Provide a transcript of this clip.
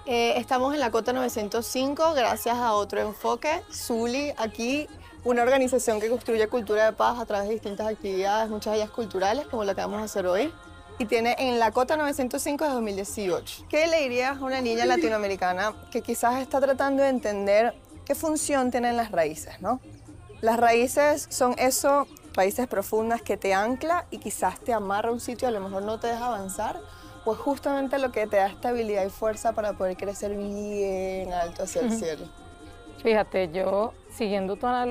Estamos en la Cota 905 gracias a otro enfoque, Zuli, aquí una organización que construye cultura de paz a través de distintas actividades, muchas de ellas culturales, como la que vamos a hacer hoy. Y tiene en la Cota 905 de 2018. ¿Qué le dirías a una niña latinoamericana que quizás está tratando de entender qué función tienen las raíces, ¿no? Las raíces son eso, raíces profundas que te ancla y quizás te amarra a un sitio, a lo mejor no te deja avanzar, pues justamente lo que te da estabilidad y fuerza para poder crecer bien alto hacia el cielo. Fíjate, yo siguiendo tu analogía,